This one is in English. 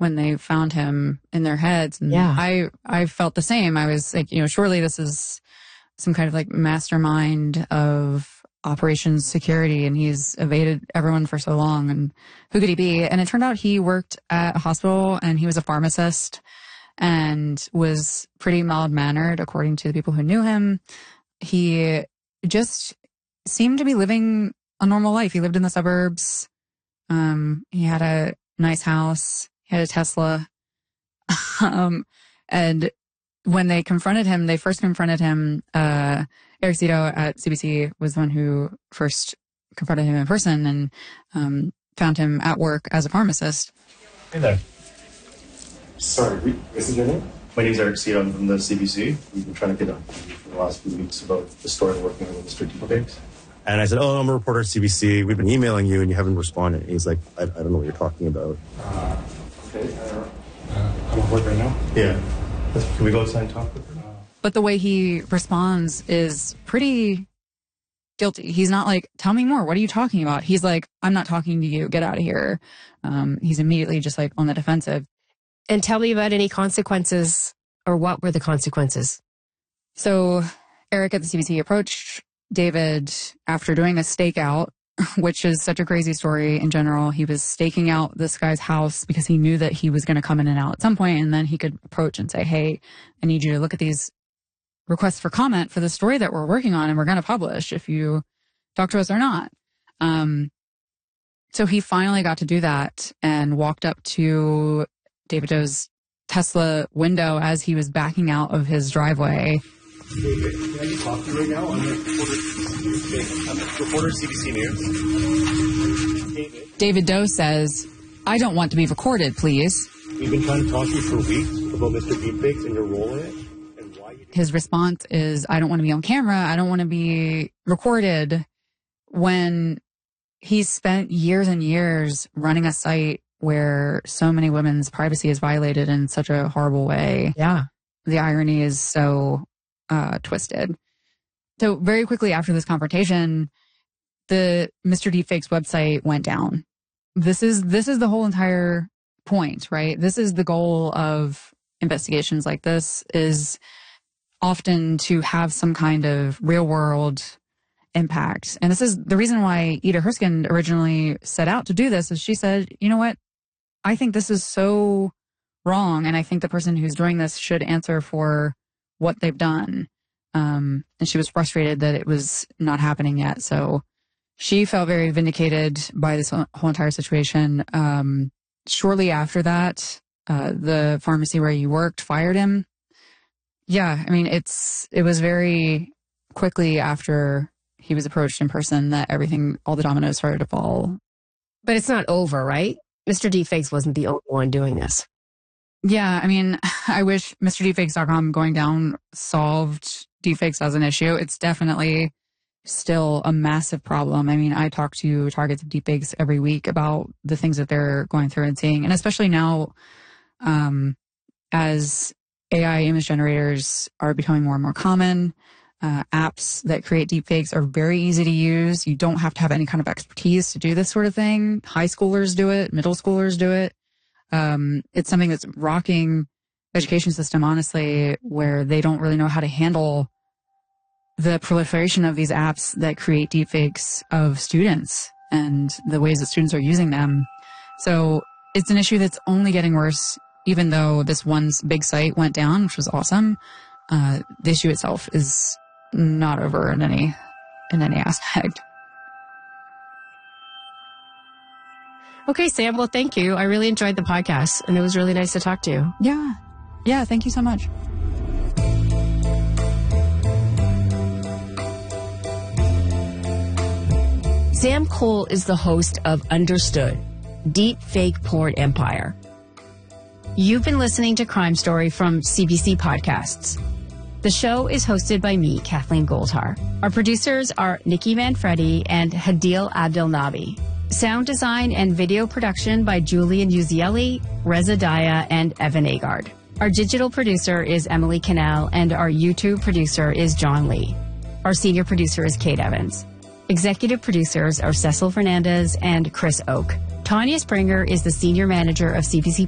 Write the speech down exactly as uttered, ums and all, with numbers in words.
when they found him in their heads. And yeah. I, I felt the same. I was like, you know, surely this is some kind of like mastermind of operations security, and he's evaded everyone for so long, and who could he be? And it turned out he worked at a hospital, and he was a pharmacist and was pretty mild-mannered according to the people who knew him. He just seemed to be living a normal life. He lived in the suburbs. Um, he had a nice house. He had a Tesla. um, and when they confronted him, they first confronted him, uh, Eric Zito at C B C was the one who first confronted him in person and um, found him at work as a pharmacist. Hey there. Sorry, this is your name? My name is Eric Zito. I'm from the C B C. We've been trying to get on for the last few weeks about the story we're working on with Mister Deepfakes. And I said, oh, I'm a reporter at C B C. We've been emailing you and you haven't responded. And he's like, I, I don't know what you're talking about. Uh, okay. Uh, uh, I'm at work right now? Yeah. Let's, can we go outside and talk with her? But the way he responds is pretty guilty. He's not like, tell me more. What are you talking about? He's like, I'm not talking to you. Get out of here. Um, he's immediately just like on the defensive. And tell me about any consequences, or what were the consequences? So Eric at the C B C approached David after doing a stakeout, which is such a crazy story in general. He was staking out this guy's house because he knew that he was going to come in and out at some point, and then he could approach and say, hey, I need you to look at these requests for comment for the story that we're working on and we're going to publish if you talk to us or not. Um, so he finally got to do that and walked up to David Doe's Tesla window as he was backing out of his driveway. David, can I just talk to you right now? I'm a reporter, I'm a reporter C B C News. David. David Doe says, I don't want to be recorded, please. We've been trying to talk to you for weeks about Mister Deepfakes and your role in it. And why you His response is, I don't want to be on camera. I don't want to be recorded. When he's spent years and years running a site where so many women's privacy is violated in such a horrible way. Yeah. The irony is so uh, twisted. So very quickly after this confrontation, the Mister Deepfakes website went down. This is, this is the whole entire point, right? This is the goal of investigations like this, is often to have some kind of real world impact. And this is the reason why Ida Herskind originally set out to do this, is she said, you know what? I think this is so wrong. And I think the person who's doing this should answer for what they've done. Um, and she was frustrated that it was not happening yet. So she felt very vindicated by this whole entire situation. Um, shortly after that, uh, the pharmacy where he worked fired him. Yeah. I mean, it's, it was very quickly after he was approached in person that everything, all the dominoes started to fall. But it's not over, right? Mister Deepfakes wasn't the only one doing this. Yeah, I mean, I wish Mister Deepfakes dot com going down solved deepfakes as an issue. It's definitely still a massive problem. I mean, I talk to targets of deepfakes every week about the things that they're going through and seeing. And especially now, um, as A I image generators are becoming more and more common, uh, apps that create deepfakes are very easy to use. You don't have to have any kind of expertise to do this sort of thing. High schoolers do it. Middle schoolers do it. Um, it's something that's rocking the education system, honestly, where they don't really know how to handle the proliferation of these apps that create deepfakes of students and the ways that students are using them. So it's an issue that's only getting worse, even though this one big site went down, which was awesome. Uh, the issue itself is not over in any, in any aspect. Okay, Sam. Well, thank you. I really enjoyed the podcast, and it was really nice to talk to you. Yeah. Yeah. Thank you so much. Sam Cole is the host of Understood, Deep Fake Porn Empire. You've been listening to Crime Story from C B C Podcasts. The show is hosted by me, Kathleen Goldhar. Our producers are Nikki Manfredi and Hadil Abdelnabi. Sound design and video production by Julian Uzieli, Reza Daya, and Evan Agard. Our digital producer is Emily Cannell, and our YouTube producer is John Lee. Our senior producer is Kate Evans. Executive producers are Cecil Fernandez and Chris Oak. Tanya Springer is the senior manager of C B C